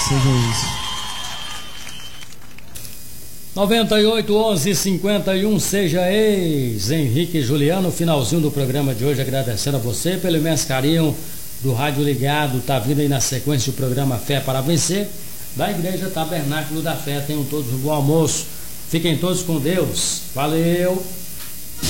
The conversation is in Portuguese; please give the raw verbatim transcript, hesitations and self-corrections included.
seja isso. noventa e oito, onze, cinquenta e um, seja ex, Henrique e Juliano, finalzinho do programa de hoje, agradecendo a você pelo imenso carinho do Rádio Ligado. Tá vindo aí na sequência o programa Fé para Vencer, da Igreja Tabernáculo da Fé. Tenham todos um bom almoço, fiquem todos com Deus, valeu!